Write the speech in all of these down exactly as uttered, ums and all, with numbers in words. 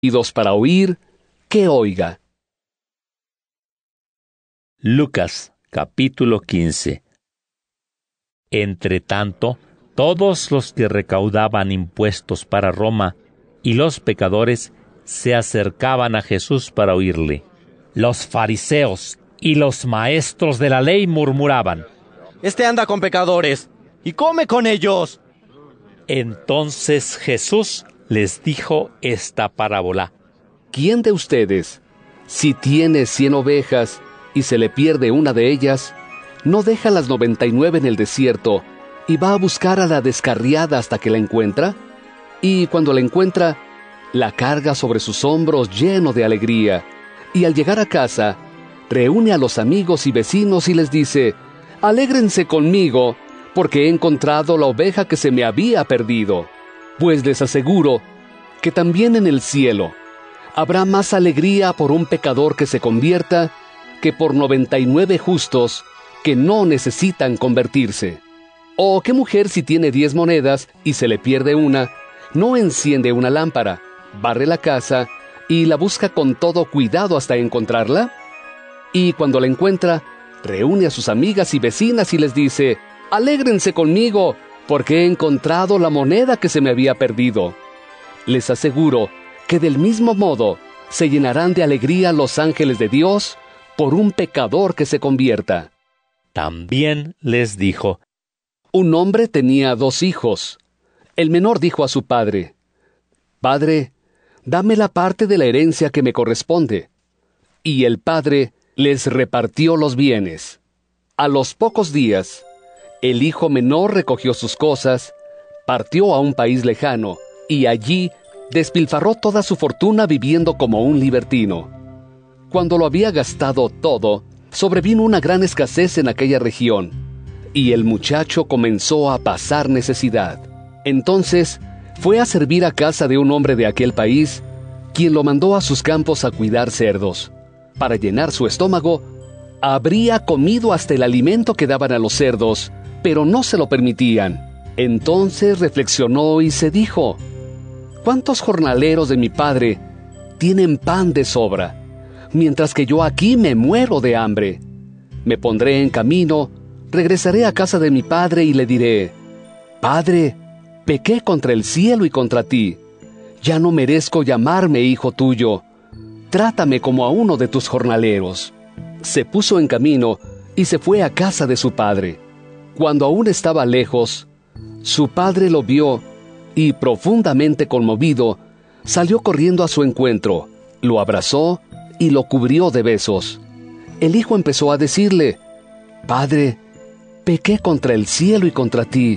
oídos para oír, que oiga. Lucas, capítulo quince. Entretanto, todos los que recaudaban impuestos para Roma y los pecadores se acercaban a Jesús para oírle. Los fariseos y los maestros de la ley murmuraban: Este anda con pecadores y come con ellos. Entonces Jesús les dijo esta parábola: ¿Quién de ustedes, si tiene cien ovejas y se le pierde una de ellas, no deja las noventa y nueve en el desierto y va a buscar a la descarriada hasta que la encuentra? Y cuando la encuentra, la carga sobre sus hombros lleno de alegría, y al llegar a casa, reúne a los amigos y vecinos y les dice: «Alégrense conmigo, porque he encontrado la oveja que se me había perdido». Pues les aseguro que también en el cielo habrá más alegría por un pecador que se convierta que por noventa y nueve justos que no necesitan convertirse. ¿O qué mujer, si tiene diez monedas y se le pierde una, no enciende una lámpara, barre la casa y la busca con todo cuidado hasta encontrarla? Y cuando la encuentra, reúne a sus amigas y vecinas y les dice: «Alégrense conmigo, porque he encontrado la moneda que se me había perdido». Les aseguro que del mismo modo se llenarán de alegría los ángeles de Dios por un pecador que se convierta. También les dijo: Un hombre tenía dos hijos. El menor dijo a su padre: «Padre, dame la parte de la herencia que me corresponde». Y el padre les repartió los bienes. A los pocos días, el hijo menor recogió sus cosas, partió a un país lejano, y allí despilfarró toda su fortuna viviendo como un libertino. Cuando lo había gastado todo, sobrevino una gran escasez en aquella región, y el muchacho comenzó a pasar necesidad. Entonces fue a servir a casa de un hombre de aquel país, quien lo mandó a sus campos a cuidar cerdos. Para llenar su estómago, habría comido hasta el alimento que daban a los cerdos, pero no se lo permitían. Entonces reflexionó y se dijo: «¿Cuántos jornaleros de mi padre tienen pan de sobra, mientras que yo aquí me muero de hambre? Me pondré en camino, regresaré a casa de mi padre y le diré: Padre, pequé contra el cielo y contra ti. Ya no merezco llamarme hijo tuyo. Trátame como a uno de tus jornaleros». Se puso en camino y se fue a casa de su padre. Cuando aún estaba lejos, su padre lo vio y, profundamente conmovido, salió corriendo a su encuentro, lo abrazó y lo cubrió de besos. El hijo empezó a decirle: «Padre, pequé contra el cielo y contra ti.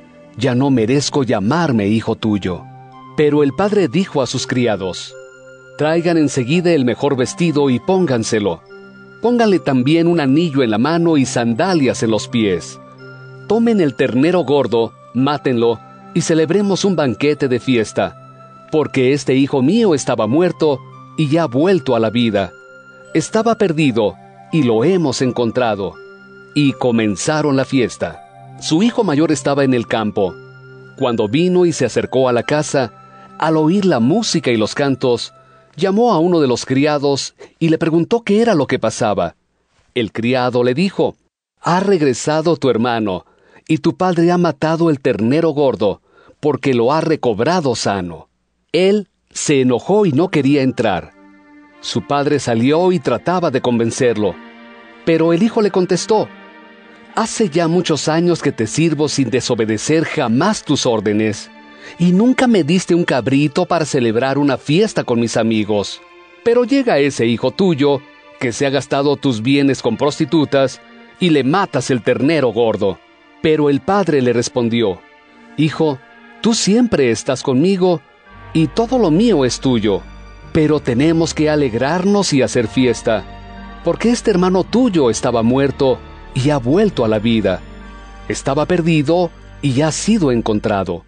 Ya no merezco llamarme hijo tuyo». Pero el padre dijo a sus criados: «Traigan enseguida el mejor vestido y pónganselo. Pónganle también un anillo en la mano y sandalias en los pies. Tomen el ternero gordo, mátenlo, y celebremos un banquete de fiesta, porque este hijo mío estaba muerto y ya ha vuelto a la vida. Estaba perdido y lo hemos encontrado». Y comenzaron la fiesta. Su hijo mayor estaba en el campo. Cuando vino y se acercó a la casa, al oír la música y los cantos, llamó a uno de los criados y le preguntó qué era lo que pasaba. El criado le dijo: «Ha regresado tu hermano, y tu padre ha matado el ternero gordo, porque lo ha recobrado sano». Él se enojó y no quería entrar. Su padre salió y trataba de convencerlo, pero el hijo le contestó: «Hace ya muchos años que te sirvo sin desobedecer jamás tus órdenes, y nunca me diste un cabrito para celebrar una fiesta con mis amigos. Pero llega ese hijo tuyo, que se ha gastado tus bienes con prostitutas, y le matas el ternero gordo». Pero el padre le respondió: «Hijo, tú siempre estás conmigo, y todo lo mío es tuyo. Pero tenemos que alegrarnos y hacer fiesta, porque este hermano tuyo estaba muerto y ha vuelto a la vida. Estaba perdido y ha sido encontrado».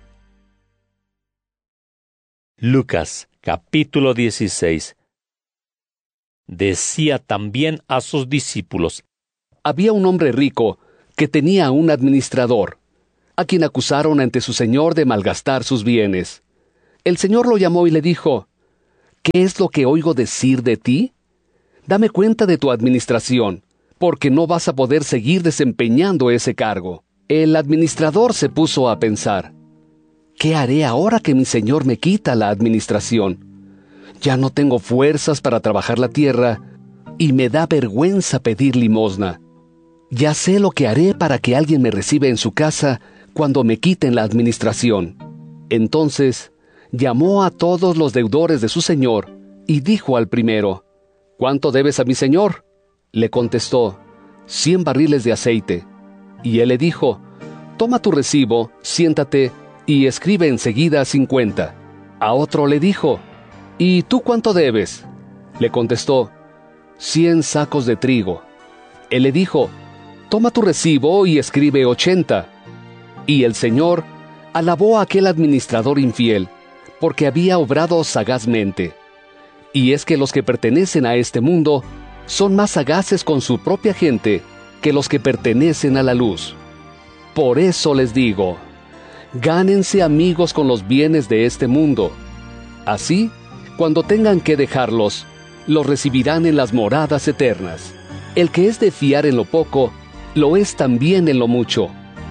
Lucas, capítulo dieciséis. Decía también a sus discípulos: Había un hombre rico que tenía un administrador, a quien acusaron ante su señor de malgastar sus bienes. El señor lo llamó y le dijo: ¿qué es lo que oigo decir de ti? Dame cuenta de tu administración, porque no vas a poder seguir desempeñando ese cargo. El administrador se puso a pensar, ¿qué haré ahora que mi señor me quita la administración? Ya no tengo fuerzas para trabajar la tierra y me da vergüenza pedir limosna. Ya sé lo que haré para que alguien me reciba en su casa cuando me quiten la administración. Entonces llamó a todos los deudores de su señor y dijo al primero, ¿cuánto debes a mi señor? Le contestó, cien barriles de aceite. Y él le dijo, toma tu recibo, siéntate y escribe enseguida cincuenta. A otro le dijo, ¿y tú cuánto debes? Le contestó, cien sacos de trigo. Él le dijo, toma tu recibo y escribe ochenta. Y el Señor alabó a aquel administrador infiel, porque había obrado sagazmente. Y es que los que pertenecen a este mundo son más sagaces con su propia gente que los que pertenecen a la luz. Por eso les digo, gánense amigos con los bienes de este mundo. Así, cuando tengan que dejarlos, los recibirán en las moradas eternas. El que es de fiar en lo poco, lo es también en lo mucho.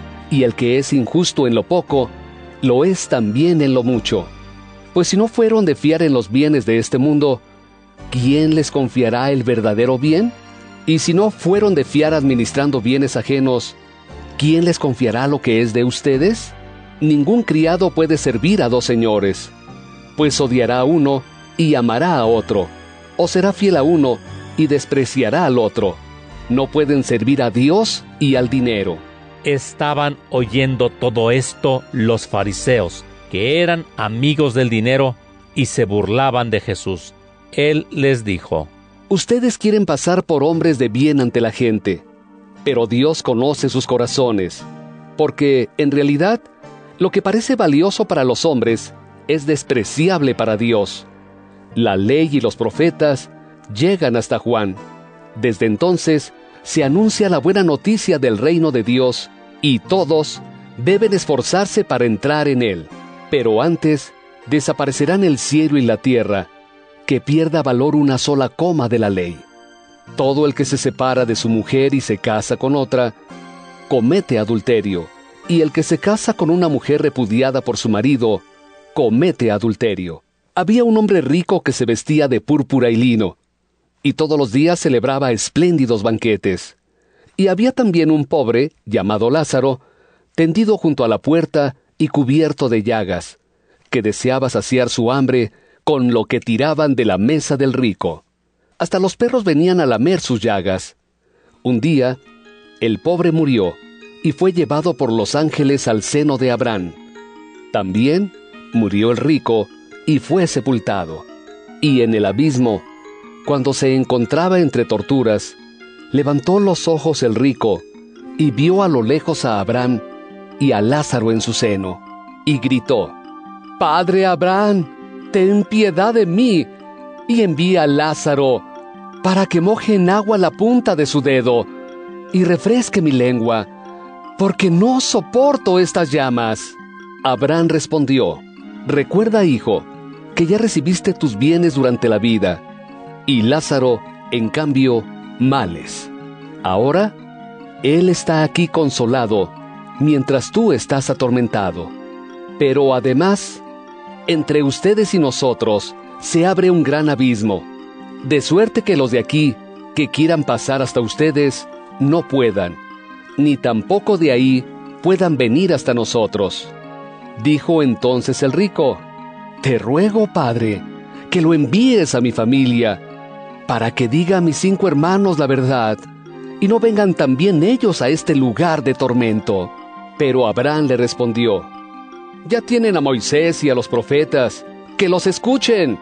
Y el que es injusto en lo poco, lo es también en lo mucho. Pues si no fueron de fiar en los bienes de este mundo, ¿quién les confiará el verdadero bien? Y si no fueron de fiar administrando bienes ajenos, ¿quién les confiará lo que es de ustedes? Ningún criado puede servir a dos señores, pues odiará a uno y amará a otro, o será fiel a uno y despreciará al otro. No pueden servir a Dios y al dinero. Estaban oyendo todo esto los fariseos, que eran amigos del dinero, y se burlaban de Jesús. Él les dijo, ustedes quieren pasar por hombres de bien ante la gente, pero Dios conoce sus corazones, porque, en realidad, lo que parece valioso para los hombres es despreciable para Dios. La ley y los profetas llegan hasta Juan. Desde entonces se anuncia la buena noticia del reino de Dios, y todos deben esforzarse para entrar en él. Pero antes desaparecerán el cielo y la tierra, que pierda valor una sola coma de la ley. Todo el que se separa de su mujer y se casa con otra, comete adulterio, y el que se casa con una mujer repudiada por su marido, comete adulterio. Había un hombre rico que se vestía de púrpura y lino, y todos los días celebraba espléndidos banquetes. Y había también un pobre, llamado Lázaro, tendido junto a la puerta y cubierto de llagas, que deseaba saciar su hambre con lo que tiraban de la mesa del rico. Hasta los perros venían a lamer sus llagas. Un día, el pobre murió y fue llevado por los ángeles al seno de Abraham. También murió el rico y fue sepultado. Y en el abismo, cuando se encontraba entre torturas, levantó los ojos el rico y vio a lo lejos a Abraham y a Lázaro en su seno, y gritó, «Padre Abraham, ten piedad de mí, y envía a Lázaro para que moje en agua la punta de su dedo y refresque mi lengua, porque no soporto estas llamas». Abraham respondió, «Recuerda, hijo, que ya recibiste tus bienes durante la vida, y Lázaro, en cambio, males. Ahora, él está aquí consolado, mientras tú estás atormentado. Pero además, entre ustedes y nosotros se abre un gran abismo, de suerte que los de aquí, que quieran pasar hasta ustedes, no puedan, ni tampoco de ahí puedan venir hasta nosotros». Dijo entonces el rico, «Te ruego, padre, que lo envíes a mi familia, para que diga a mis cinco hermanos la verdad, y no vengan también ellos a este lugar de tormento». Pero Abraham le respondió, «Ya tienen a Moisés y a los profetas, que los escuchen».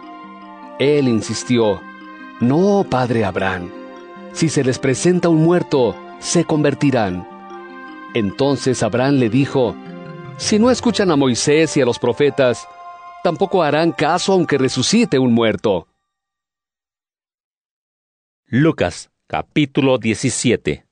Él insistió, «No, padre Abraham, si se les presenta un muerto, se convertirán». Entonces Abraham le dijo, «Si no escuchan a Moisés y a los profetas, tampoco harán caso aunque resucite un muerto». Lucas, capítulo diecisiete.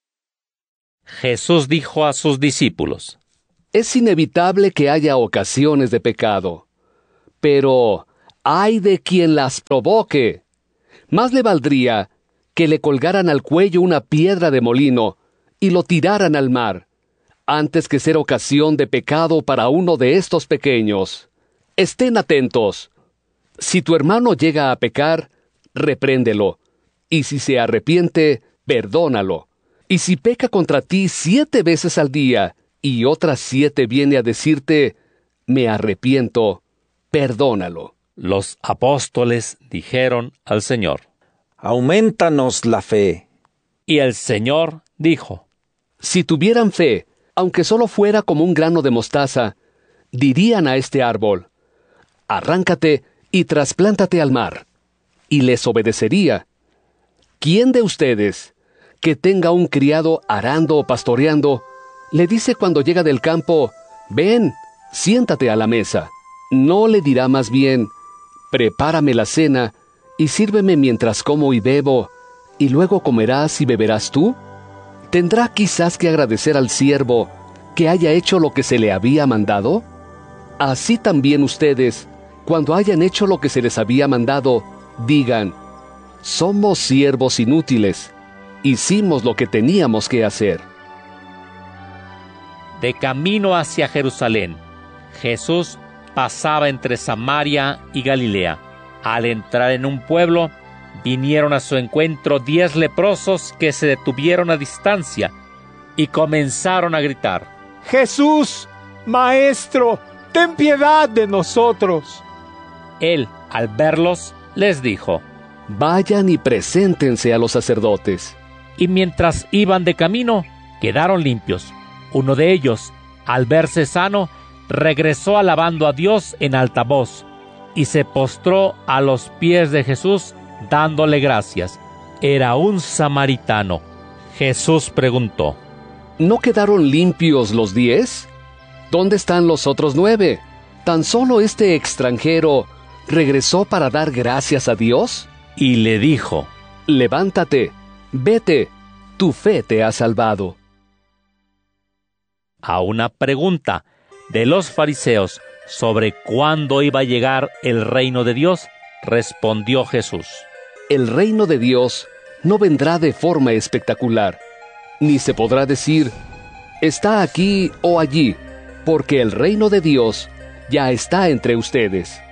Jesús dijo a sus discípulos, «Es inevitable que haya ocasiones de pecado, pero ¡Ay de quien las provoque! Más le valdría que le colgaran al cuello una piedra de molino y lo tiraran al mar, antes que ser ocasión de pecado para uno de estos pequeños. Estén atentos. Si tu hermano llega a pecar, repréndelo, y si se arrepiente, perdónalo. Y si peca contra ti siete veces al día, y otras siete viene a decirte, me arrepiento, perdónalo. Los apóstoles dijeron al Señor: Aumentanos la fe. Y el Señor dijo: Si tuvieran fe, aunque solo fuera como un grano de mostaza, dirían a este árbol, arráncate y trasplántate al mar, y les obedecería. ¿Quién de ustedes, que tenga un criado arando o pastoreando, le dice cuando llega del campo, ven, siéntate a la mesa? ¿No le dirá más bien, prepárame la cena y sírveme mientras como y bebo, y luego comerás y beberás tú? ¿Tendrá quizás que agradecer al siervo que haya hecho lo que se le había mandado? Así también ustedes, cuando hayan hecho lo que se les había mandado, digan, somos siervos inútiles, hicimos lo que teníamos que hacer. De camino hacia Jerusalén, Jesús pasaba entre Samaria y Galilea. Al entrar en un pueblo, vinieron a su encuentro diez leprosos que se detuvieron a distancia y comenzaron a gritar: Jesús, Maestro, ten piedad de nosotros. Él, al verlos, les dijo: Vayan y preséntense a los sacerdotes. Y mientras iban de camino, quedaron limpios. Uno de ellos, al verse sano, regresó alabando a Dios en alta voz, y se postró a los pies de Jesús, dándole gracias. Era un samaritano. Jesús preguntó: ¿No quedaron limpios los diez? ¿Dónde están los otros nueve? ¿Tan solo este extranjero regresó para dar gracias a Dios? Y le dijo: Levántate, vete, tu fe te ha salvado. A una pregunta de los fariseos sobre cuándo iba a llegar el reino de Dios, respondió Jesús: El reino de Dios no vendrá de forma espectacular, ni se podrá decir, está aquí o allí, porque el reino de Dios ya está entre ustedes.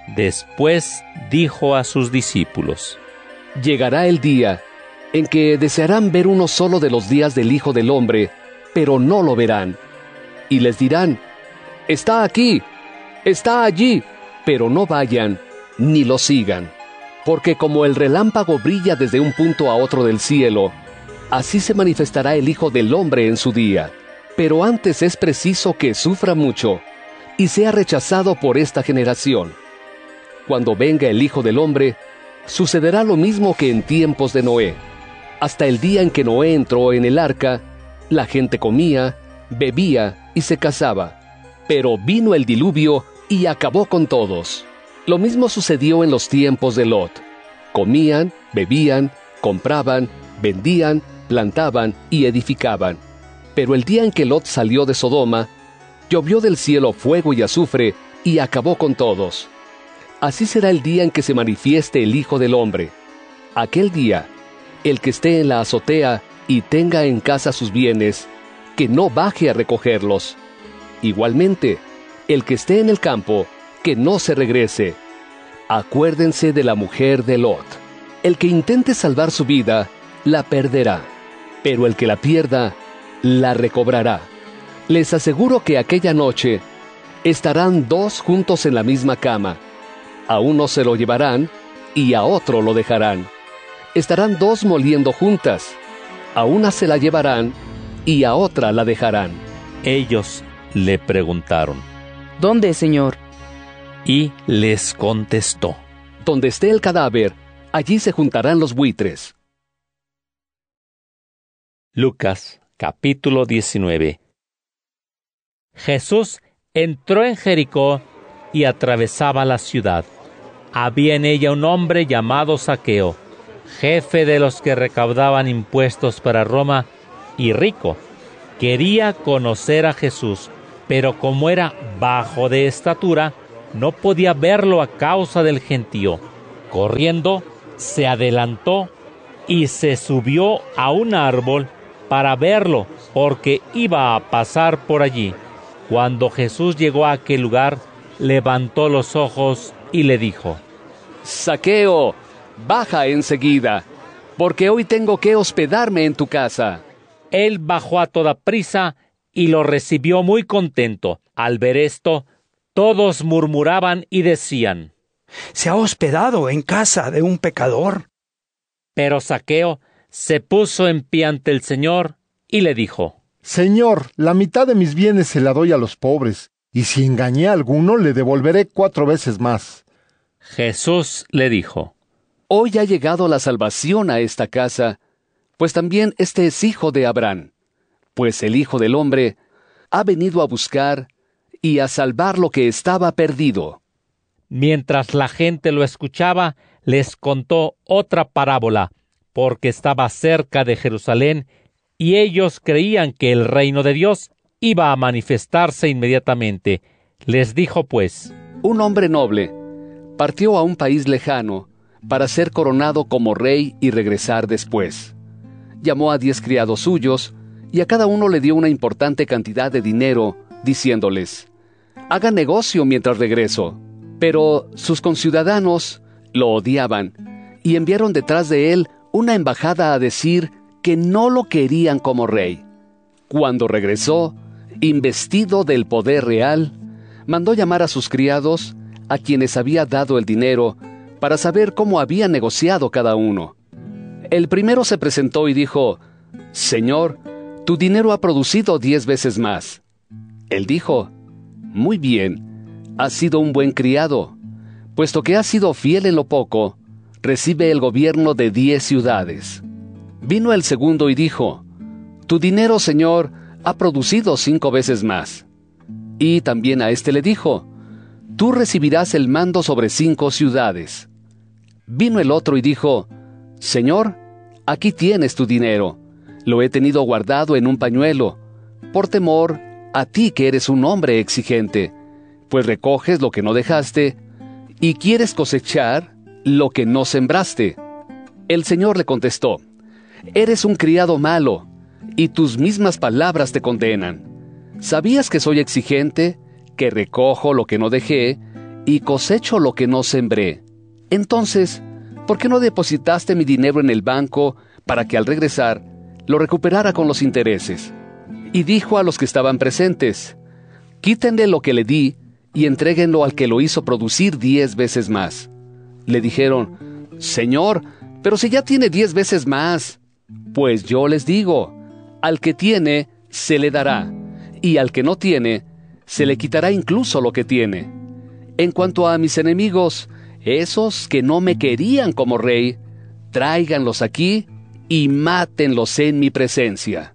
Después dijo a sus discípulos: Llegará el día en que desearán ver uno solo de los días del Hijo del Hombre, pero no lo verán. Y les dirán, está aquí, está allí, pero no vayan, ni lo sigan. Porque como el relámpago brilla desde un punto a otro del cielo, así se manifestará el Hijo del Hombre en su día. Pero antes es preciso que sufra mucho, y sea rechazado por esta generación. Cuando venga el Hijo del Hombre, sucederá lo mismo que en tiempos de Noé. Hasta el día en que Noé entró en el arca, la gente comía, bebía y se casaba. Pero vino el diluvio y acabó con todos. Lo mismo sucedió en los tiempos de Lot. Comían, bebían, compraban, vendían, plantaban y edificaban. Pero el día en que Lot salió de Sodoma, llovió del cielo fuego y azufre y acabó con todos. Así será el día en que se manifieste el Hijo del Hombre. Aquel día, el que esté en la azotea y tenga en casa sus bienes, que no baje a recogerlos. Igualmente, el que esté en el campo, que no se regrese. Acuérdense de la mujer de Lot. El que intente salvar su vida, la perderá, pero el que la pierda, la recobrará. Les aseguro que aquella noche estarán dos juntos en la misma cama. A uno se lo llevarán y a otro lo dejarán. Estarán dos moliendo juntas. A una se la llevarán y a otra la dejarán. Ellos le preguntaron: ¿Dónde, Señor? Y les contestó: Donde esté el cadáver, allí se juntarán los buitres. Lucas, capítulo diecinueve. Jesús entró en Jericó y atravesaba la ciudad. Había en ella un hombre llamado Zaqueo, jefe de los que recaudaban impuestos para Roma y rico. Quería conocer a Jesús, pero como era bajo de estatura, no podía verlo a causa del gentío. Corriendo, se adelantó y se subió a un árbol para verlo, porque iba a pasar por allí. Cuando Jesús llegó a aquel lugar, levantó los ojos y le dijo: Zaqueo, baja enseguida, porque hoy tengo que hospedarme en tu casa. Él bajó a toda prisa y lo recibió muy contento. Al ver esto, todos murmuraban y decían: se ha hospedado en casa de un pecador. Pero Zaqueo se puso en pie ante el Señor y le dijo: Señor, la mitad de mis bienes se la doy a los pobres, y si engañé a alguno, le devolveré cuatro veces más. Jesús le dijo: Hoy ha llegado la salvación a esta casa, pues también este es hijo de Abraham, pues el Hijo del Hombre ha venido a buscar y a salvar lo que estaba perdido. Mientras la gente lo escuchaba, les contó otra parábola, porque estaba cerca de Jerusalén, y ellos creían que el reino de Dios iba a manifestarse inmediatamente. Les dijo pues: Un hombre noble partió a un país lejano para ser coronado como rey y regresar después. Llamó a diez criados suyos, y a cada uno le dio una importante cantidad de dinero, diciéndoles: hagan negocio mientras regreso. Pero sus conciudadanos lo odiaban, y enviaron detrás de él una embajada a decir que no lo querían como rey. Cuando regresó, investido del poder real, mandó llamar a sus criados, a quienes había dado el dinero, para saber cómo había negociado cada uno. El primero se presentó y dijo: Señor, tu dinero ha producido diez veces más. Él dijo: Muy bien, has sido un buen criado. Puesto que has sido fiel en lo poco, recibe el gobierno de diez ciudades. Vino el segundo y dijo: Tu dinero, Señor, ha producido cinco veces más. Y también a éste le dijo: Tú recibirás el mando sobre cinco ciudades. Vino el otro y dijo: Señor, aquí tienes tu dinero. Lo he tenido guardado en un pañuelo, por temor a ti que eres un hombre exigente, pues recoges lo que no dejaste y quieres cosechar lo que no sembraste. El Señor le contestó: Eres un criado malo, y tus mismas palabras te condenan. ¿Sabías que soy exigente, que recojo lo que no dejé y cosecho lo que no sembré? Entonces, ¿por qué no depositaste mi dinero en el banco para que al regresar lo recuperara con los intereses? Y dijo a los que estaban presentes: Quítenle lo que le di y entréguenlo al que lo hizo producir diez veces más. Le dijeron: Señor, pero si ya tiene diez veces más. Pues yo les digo, al que tiene, se le dará, y al que no tiene, se le quitará incluso lo que tiene. En cuanto a mis enemigos, esos que no me querían como rey, tráiganlos aquí y mátenlos en mi presencia.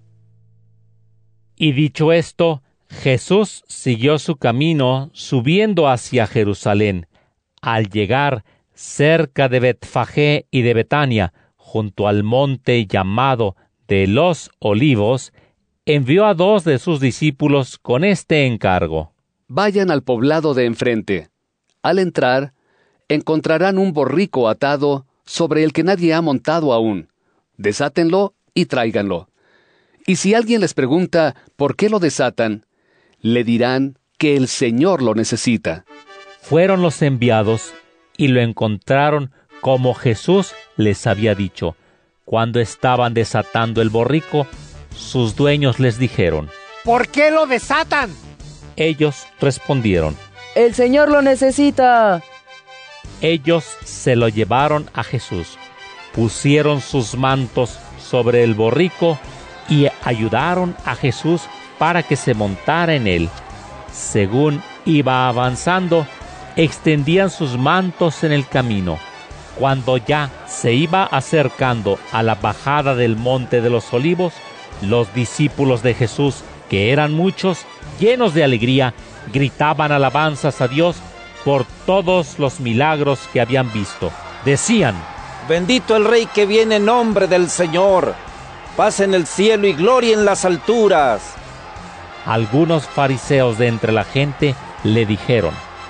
Y dicho esto, Jesús siguió su camino subiendo hacia Jerusalén. Al llegar cerca de Betfagé y de Betania, junto al monte llamado de los Olivos, envió a dos de sus discípulos con este encargo: Vayan al poblado de enfrente. Al entrar, encontrarán un borrico atado sobre el que nadie ha montado aún. Desátenlo y tráiganlo. Y si alguien les pregunta por qué lo desatan, le dirán que el Señor lo necesita. Fueron los enviados y lo encontraron como Jesús les había dicho. Cuando estaban desatando el borrico, sus dueños les dijeron: ¿Por qué lo desatan? Ellos respondieron: El Señor lo necesita. Ellos se lo llevaron a Jesús, pusieron sus mantos sobre el borrico y ayudaron a Jesús para que se montara en él. Según iba avanzando, extendían sus mantos en el camino. Cuando ya se iba acercando a la bajada del monte de los Olivos, los discípulos de Jesús, que eran muchos, llenos de alegría, gritaban alabanzas a Dios por todos los milagros que habían visto. Decían: Bendito el Rey que viene en nombre del Señor. Paz en el cielo y gloria en las alturas. Algunos fariseos de entre la gente le dijeron: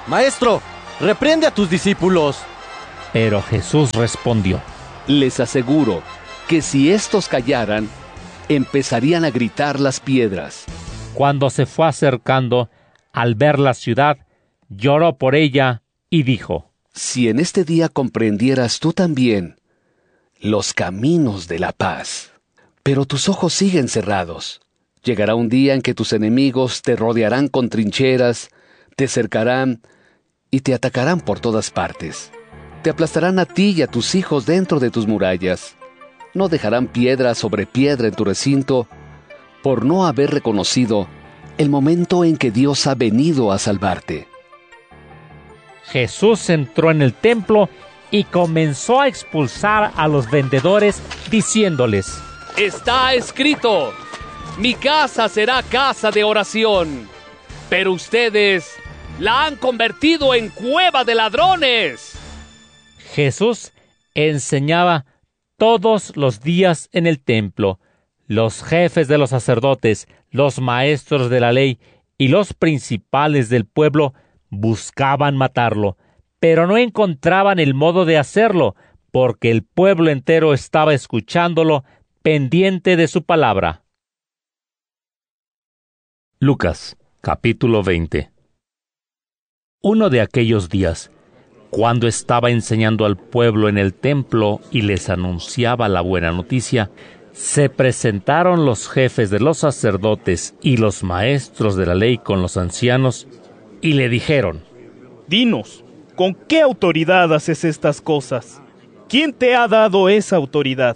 Maestro, reprende a tus discípulos. Pero Jesús respondió: Les aseguro que si éstos callaran, empezarían a gritar las piedras. Cuando se fue acercando, al ver la ciudad, lloró por ella y dijo: Si en este día comprendieras tú también los caminos de la paz. Pero tus ojos siguen cerrados. Llegará un día en que tus enemigos te rodearán con trincheras, te cercarán y te atacarán por todas partes. Te aplastarán a ti y a tus hijos dentro de tus murallas. No dejarán piedra sobre piedra en tu recinto por no haber reconocido el momento en que Dios ha venido a salvarte. Jesús entró en el templo y comenzó a expulsar a los vendedores, diciéndoles: Está escrito, mi casa será casa de oración, pero ustedes la han convertido en cueva de ladrones. Jesús enseñaba todos los días en el templo. Los jefes de los sacerdotes, los maestros de la ley y los principales del pueblo buscaban matarlo, pero no encontraban el modo de hacerlo, porque el pueblo entero estaba escuchándolo, pendiente de su palabra. Lucas, capítulo veinte. Uno de aquellos días, cuando estaba enseñando al pueblo en el templo y les anunciaba la buena noticia, se presentaron los jefes de los sacerdotes y los maestros de la ley con los ancianos y le dijeron: Dinos, ¿con qué autoridad haces estas cosas? ¿Quién te ha dado esa autoridad?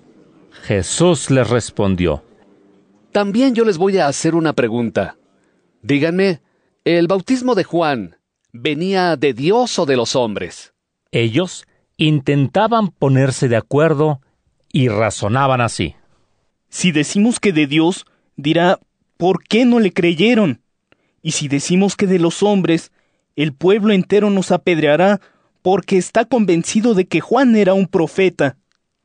Jesús les respondió: También yo les voy a hacer una pregunta. Díganme, ¿el bautismo de Juan venía de Dios o de los hombres? Ellos intentaban ponerse de acuerdo y razonaban así: Si decimos que de Dios, dirá, ¿por qué no le creyeron? Y si decimos que de los hombres, el pueblo entero nos apedreará, porque está convencido de que Juan era un profeta.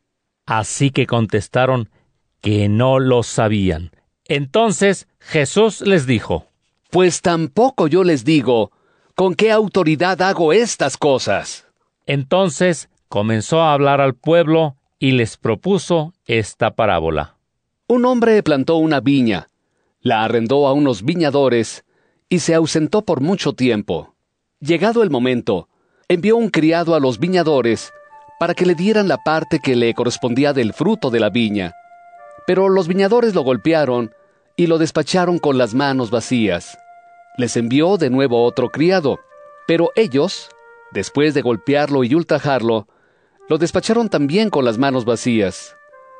Así que contestaron que no lo sabían. Entonces Jesús les dijo: Pues tampoco yo les digo, ¿con qué autoridad hago estas cosas? Entonces comenzó a hablar al pueblo y les propuso esta parábola. Un hombre plantó una viña, la arrendó a unos viñadores y se ausentó por mucho tiempo. Llegado el momento, envió un criado a los viñadores para que le dieran la parte que le correspondía del fruto de la viña. Pero los viñadores lo golpearon y lo despacharon con las manos vacías. Les envió de nuevo otro criado, pero ellos, después de golpearlo y ultrajarlo, lo despacharon también con las manos vacías.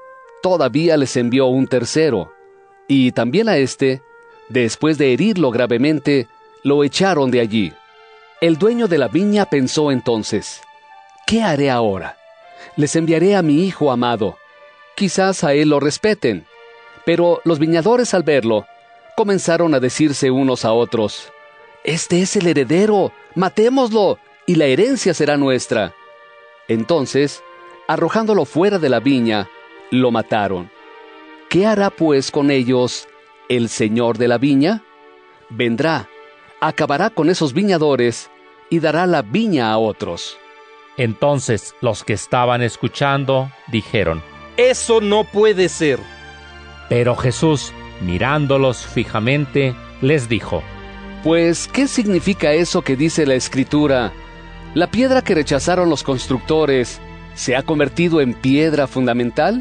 Todavía les envió un tercero, y también a éste, después de herirlo gravemente, lo echaron de allí. El dueño de la viña pensó entonces: ¿qué haré ahora? Les enviaré a mi hijo amado. Quizás a él lo respeten. Pero los viñadores, al verlo, comenzaron a decirse unos a otros: Este es el heredero, matémoslo, y la herencia será nuestra. Entonces, arrojándolo fuera de la viña, lo mataron. ¿Qué hará pues con ellos el señor de la viña? Vendrá, acabará con esos viñadores y dará la viña a otros. Entonces los que estaban escuchando dijeron: Eso no puede ser. Pero Jesús, mirándolos fijamente, les dijo: Pues, ¿qué significa eso que dice la Escritura? ¿La piedra que rechazaron los constructores se ha convertido en piedra fundamental?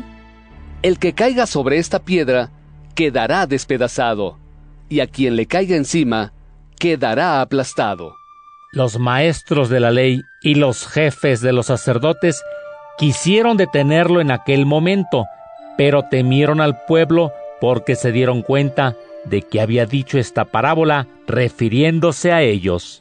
El que caiga sobre esta piedra quedará despedazado, y a quien le caiga encima quedará aplastado. Los maestros de la ley y los jefes de los sacerdotes quisieron detenerlo en aquel momento, pero temieron al pueblo porque se dieron cuenta de que había dicho esta parábola refiriéndose a ellos.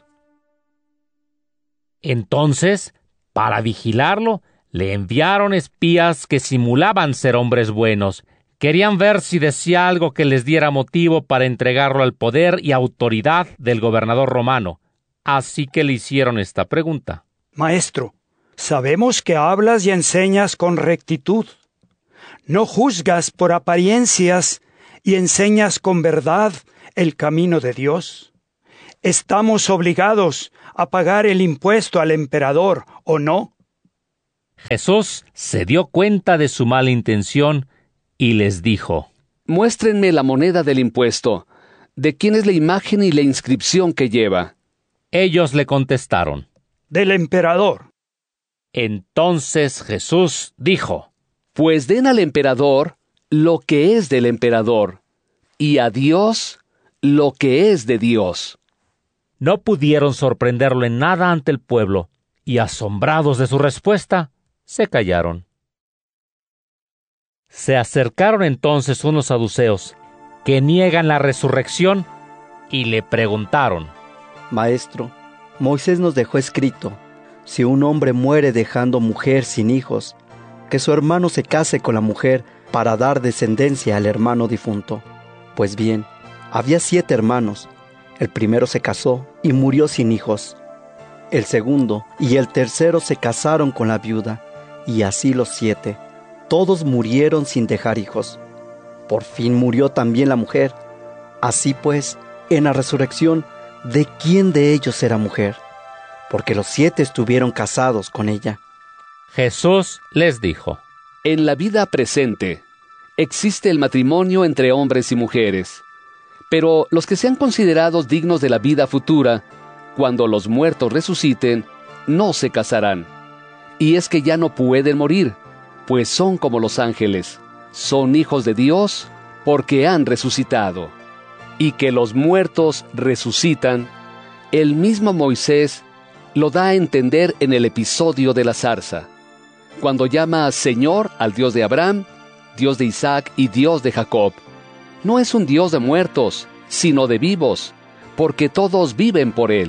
Entonces, para vigilarlo, le enviaron espías que simulaban ser hombres buenos. Querían ver si decía algo que les diera motivo para entregarlo al poder y autoridad del gobernador romano. Así que le hicieron esta pregunta: Maestro, sabemos que hablas y enseñas con rectitud. No juzgas por apariencias y enseñas con verdad el camino de Dios. Estamos obligados a pagar el impuesto al emperador, ¿o no? Jesús se dio cuenta de su mala intención y les dijo: Muéstrenme la moneda del impuesto. ¿De quién es la imagen y la inscripción que lleva? Ellos le contestaron: Del emperador. Entonces Jesús dijo: Pues den al emperador lo que es del emperador, y a Dios lo que es de Dios. No pudieron sorprenderlo en nada ante el pueblo, y asombrados de su respuesta, se callaron. Se acercaron entonces unos saduceos, que niegan la resurrección, y le preguntaron: Maestro, Moisés nos dejó escrito, si un hombre muere dejando mujer sin hijos, que su hermano se case con la mujer para dar descendencia al hermano difunto. Pues bien, había siete hermanos. El primero se casó y murió sin hijos. El segundo y el tercero se casaron con la viuda, y así los siete. Todos murieron sin dejar hijos. Por fin murió también la mujer. Así pues, en la resurrección, ¿de quién de ellos era mujer? Porque los siete estuvieron casados con ella. Jesús les dijo: En la vida presente existe el matrimonio entre hombres y mujeres, pero los que sean considerados dignos de la vida futura, cuando los muertos resuciten, no se casarán. Y es que ya no pueden morir, pues son como los ángeles, son hijos de Dios porque han resucitado. Y que los muertos resucitan, el mismo Moisés lo da a entender en el episodio de la zarza, cuando llama Señor al Dios de Abraham, Dios de Isaac y Dios de Jacob. No es un Dios de muertos, sino de vivos, porque todos viven por Él.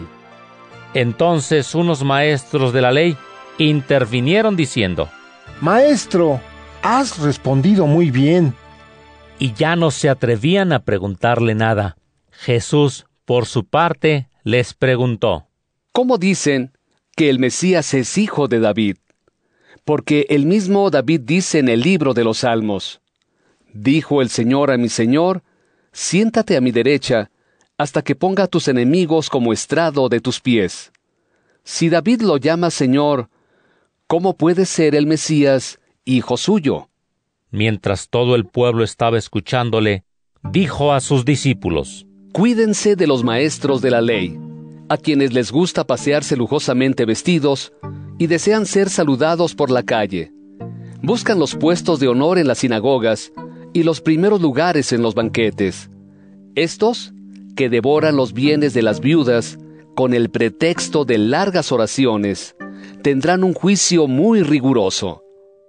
Entonces unos maestros de la ley intervinieron diciendo: Maestro, has respondido muy bien. Y ya no se atrevían a preguntarle nada. Jesús, por su parte, les preguntó: ¿Cómo dicen que el Mesías es hijo de David? Porque el mismo David dice en el libro de los Salmos: Dijo el Señor a mi Señor, siéntate a mi derecha, hasta que ponga a tus enemigos como estrado de tus pies. Si David lo llama Señor, ¿cómo puede ser el Mesías hijo suyo? Mientras todo el pueblo estaba escuchándole, dijo a sus discípulos: Cuídense de los maestros de la ley, a quienes les gusta pasearse lujosamente vestidos y desean ser saludados por la calle. Buscan los puestos de honor en las sinagogas y los primeros lugares en los banquetes. Estos, que devoran los bienes de las viudas con el pretexto de largas oraciones, tendrán un juicio muy riguroso.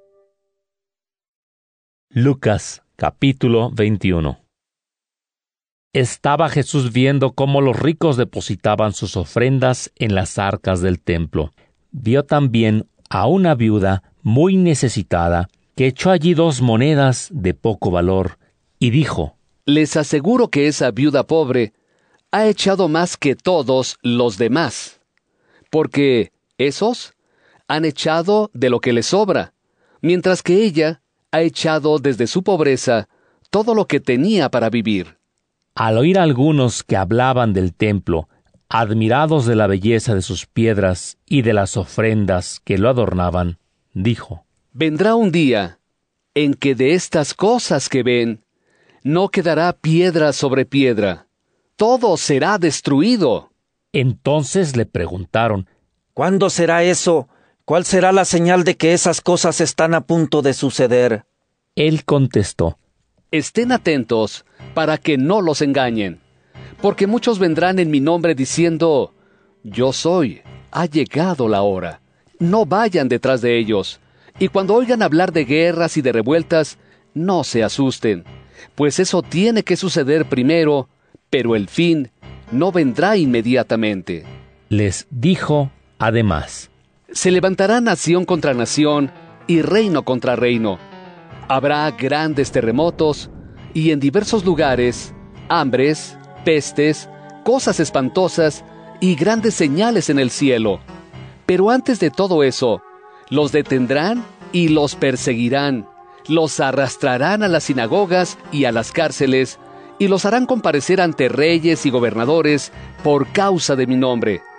Lucas, capítulo veintiuno. Estaba Jesús viendo cómo los ricos depositaban sus ofrendas en las arcas del templo. Vio también a una viuda muy necesitada que echó allí dos monedas de poco valor, y dijo: Les aseguro que esa viuda pobre ha echado más que todos los demás, porque esos han echado de lo que les sobra, mientras que ella ha echado desde su pobreza todo lo que tenía para vivir. Al oír a algunos que hablaban del templo, admirados de la belleza de sus piedras y de las ofrendas que lo adornaban, dijo: Vendrá un día en que de estas cosas que ven, no quedará piedra sobre piedra. Todo será destruido. Entonces le preguntaron: ¿Cuándo será eso? ¿Cuál será la señal de que esas cosas están a punto de suceder? Él contestó: Estén atentos para que no los engañen, porque muchos vendrán en mi nombre diciendo: Yo soy, ha llegado la hora. No vayan detrás de ellos. Y cuando oigan hablar de guerras y de revueltas, no se asusten, pues eso tiene que suceder primero, pero el fin no vendrá inmediatamente. Les dijo además: Se levantará nación contra nación y reino contra reino. Habrá grandes terremotos y en diversos lugares hambres, pestes, cosas espantosas y grandes señales en el cielo. Pero antes de todo eso, los detendrán y los perseguirán, los arrastrarán a las sinagogas y a las cárceles, y los harán comparecer ante reyes y gobernadores por causa de mi nombre.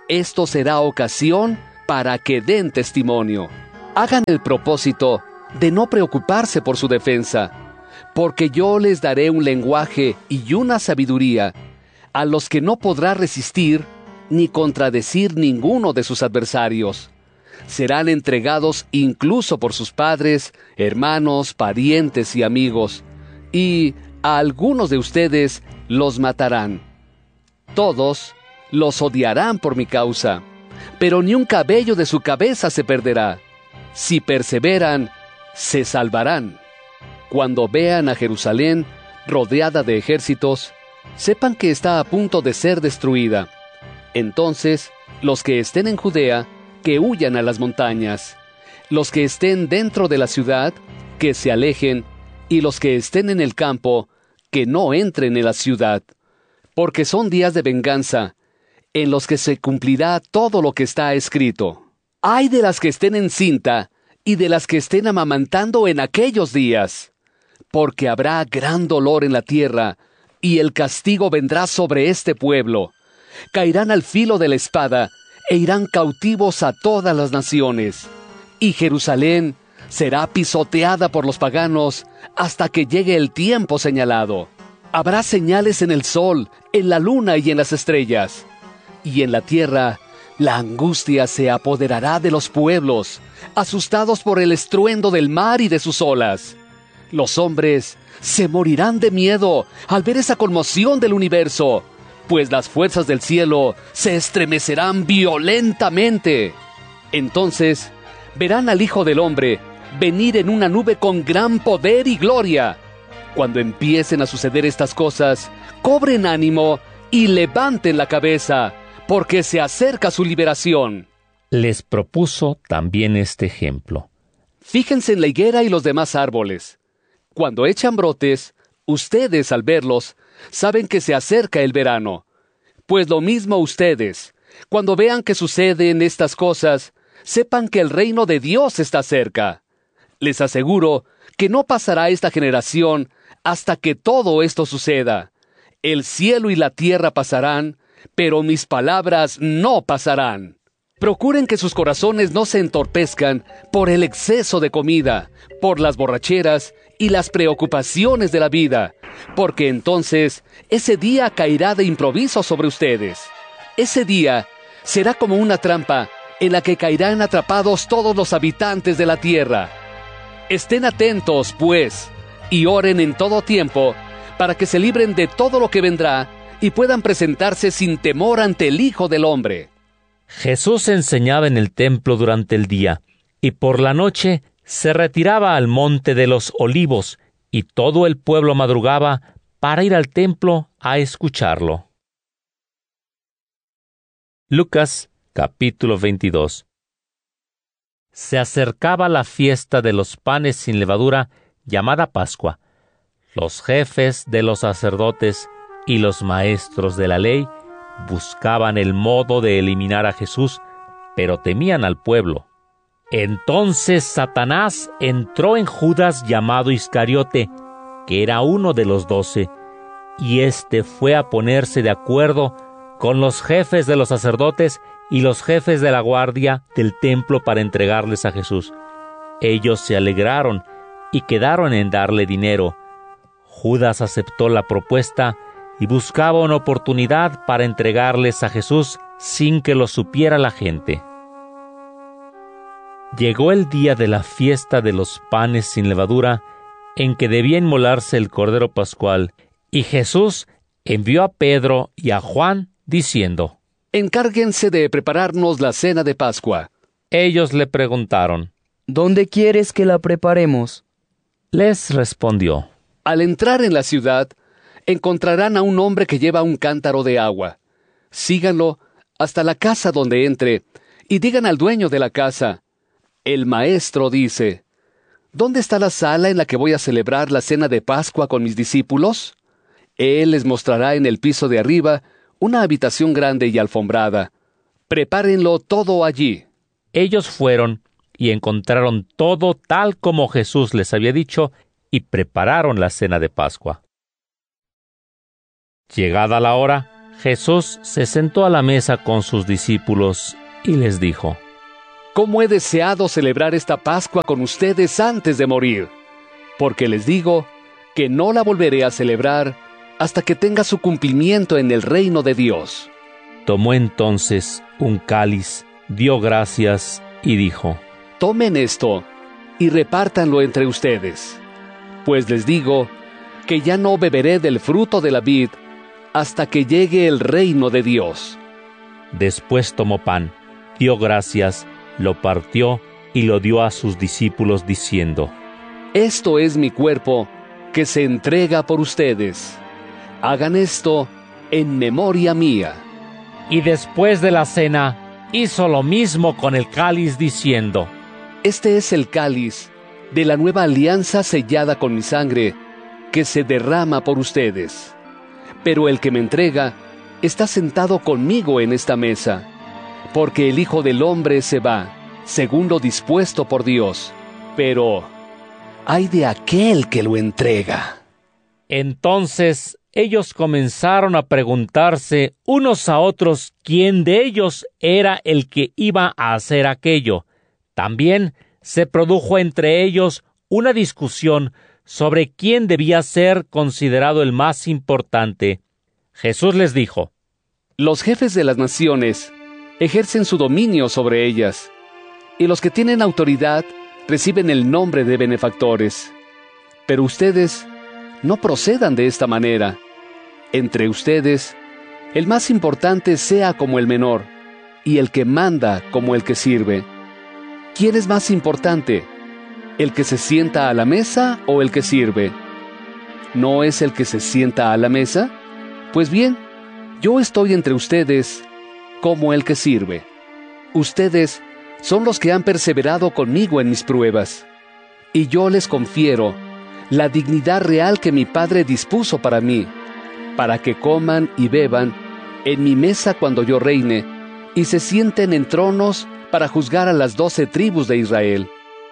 Esto será ocasión para que den testimonio. Hagan el propósito de no preocuparse por su defensa, porque yo les daré un lenguaje y una sabiduría a los que no podrá resistir ni contradecir ninguno de sus adversarios. Serán entregados incluso por sus padres, hermanos, parientes y amigos, y a algunos de ustedes los matarán. Todos los odiarán por mi causa, pero ni un cabello de su cabeza se perderá. Si perseveran, se salvarán. Cuando vean a Jerusalén rodeada de ejércitos, sepan que está a punto de ser destruida. Entonces, los que estén en Judea, que huyan a las montañas. Los que estén dentro de la ciudad, que se alejen, y los que estén en el campo, que no entren en la ciudad. Porque son días de venganza, en los que se cumplirá todo lo que está escrito. ¡Ay de las que estén encinta, y de las que estén amamantando en aquellos días! Porque habrá gran dolor en la tierra, y el castigo vendrá sobre este pueblo. Caerán al filo de la espada, e irán cautivos a todas las naciones. Y Jerusalén será pisoteada por los paganos hasta que llegue el tiempo señalado. Habrá señales en el sol, en la luna y en las estrellas. Y en la tierra, la angustia se apoderará de los pueblos, asustados por el estruendo del mar y de sus olas. Los hombres se morirán de miedo al ver esa conmoción del universo, pues las fuerzas del cielo se estremecerán violentamente. Entonces verán al Hijo del Hombre venir en una nube con gran poder y gloria. Cuando empiecen a suceder estas cosas, cobren ánimo y levanten la cabeza, porque se acerca su liberación. Les propuso también este ejemplo. Fíjense en la higuera y los demás árboles. Cuando echan brotes, ustedes al verlos, saben que se acerca el verano. Pues lo mismo ustedes, cuando vean que suceden estas cosas, sepan que el reino de Dios está cerca. Les aseguro que no pasará esta generación hasta que todo esto suceda. El cielo y la tierra pasarán, pero mis palabras no pasarán. Procuren que sus corazones no se entorpezcan por el exceso de comida, por las borracheras y las preocupaciones de la vida, porque entonces ese día caerá de improviso sobre ustedes. Ese día será como una trampa en la que caerán atrapados todos los habitantes de la tierra. Estén atentos, pues, y oren en todo tiempo, para que se libren de todo lo que vendrá y puedan presentarse sin temor ante el Hijo del Hombre. Jesús enseñaba en el templo durante el día, y por la noche se retiraba al monte de los Olivos, y todo el pueblo madrugaba para ir al templo a escucharlo. Lucas capítulo veintidós. Se acercaba la fiesta de los panes sin levadura, llamada Pascua. Los jefes de los sacerdotes y los maestros de la ley buscaban el modo de eliminar a Jesús, pero temían al pueblo. Entonces Satanás entró en Judas llamado Iscariote, que era uno de los doce, y éste fue a ponerse de acuerdo con los jefes de los sacerdotes y los jefes de la guardia del templo para entregarles a Jesús. Ellos se alegraron y quedaron en darle dinero. Judas aceptó la propuesta y buscaba una oportunidad para entregarles a Jesús sin que lo supiera la gente. Llegó el día de la fiesta de los panes sin levadura, en que debía inmolarse el Cordero Pascual, y Jesús envió a Pedro y a Juan, diciendo: Encárguense de prepararnos la cena de Pascua. Ellos le preguntaron: ¿Dónde quieres que la preparemos? Les respondió: Al entrar en la ciudad, encontrarán a un hombre que lleva un cántaro de agua. Síganlo hasta la casa donde entre, y digan al dueño de la casa: El maestro dice, ¿dónde está la sala en la que voy a celebrar la cena de Pascua con mis discípulos? Él les mostrará en el piso de arriba una habitación grande y alfombrada. Prepárenlo todo allí. Ellos fueron y encontraron todo tal como Jesús les había dicho, y prepararon la cena de Pascua. Llegada la hora, Jesús se sentó a la mesa con sus discípulos y les dijo: ¿Cómo he deseado celebrar esta Pascua con ustedes antes de morir? Porque les digo que no la volveré a celebrar hasta que tenga su cumplimiento en el reino de Dios. Tomó entonces un cáliz, dio gracias y dijo: Tomen esto y repártanlo entre ustedes, pues les digo que ya no beberé del fruto de la vid hasta que llegue el reino de Dios. Después tomó pan, dio gracias, lo partió y lo dio a sus discípulos diciendo: Esto es mi cuerpo, que se entrega por ustedes. Hagan esto en memoria mía. Y después de la cena, hizo lo mismo con el cáliz diciendo: Este es el cáliz de la nueva alianza sellada con mi sangre, que se derrama por ustedes. Pero el que me entrega está sentado conmigo en esta mesa, porque el Hijo del Hombre se va, según lo dispuesto por Dios. Pero ay de aquel que lo entrega. Entonces ellos comenzaron a preguntarse unos a otros quién de ellos era el que iba a hacer aquello. También se produjo entre ellos una discusión sobre quién debía ser considerado el más importante. Jesús les dijo: Los jefes de las naciones ejercen su dominio sobre ellas, y los que tienen autoridad reciben el nombre de benefactores. Pero ustedes no procedan de esta manera. Entre ustedes, el más importante sea como el menor, y el que manda como el que sirve. ¿Quién es más importante, el que se sienta a la mesa o el que sirve? ¿No es el que se sienta a la mesa? Pues bien, yo estoy entre ustedes como el que sirve. Ustedes son los que han perseverado conmigo en mis pruebas, y yo les confiero la dignidad real que mi Padre dispuso para mí, para que coman y beban en mi mesa cuando yo reine, y se sienten en tronos para juzgar a las doce tribus de Israel.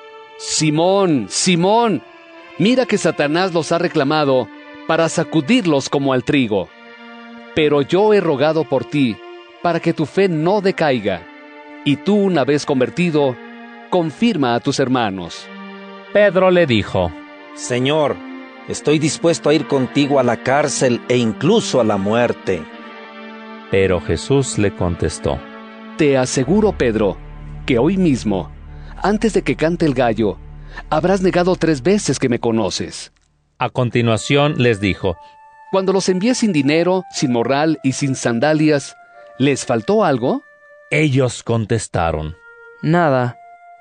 Simón, Simón, mira que Satanás los ha reclamado para sacudirlos como al trigo. Pero yo he rogado por ti, para que tu fe no decaiga, y tú, una vez convertido, confirma a tus hermanos. Pedro le dijo: Señor, estoy dispuesto a ir contigo a la cárcel e incluso a la muerte. Pero Jesús le contestó: Te aseguro, Pedro, que hoy mismo, antes de que cante el gallo, habrás negado tres veces que me conoces. A continuación les dijo: Cuando los envié sin dinero, sin morral y sin sandalias, ¿les faltó algo? Ellos contestaron: Nada.